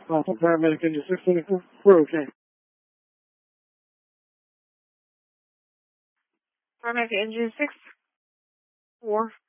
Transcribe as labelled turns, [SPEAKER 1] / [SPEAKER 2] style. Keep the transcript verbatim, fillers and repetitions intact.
[SPEAKER 1] Alpha paramedic engine six twenty-four. We're okay. Paramedic engine six four.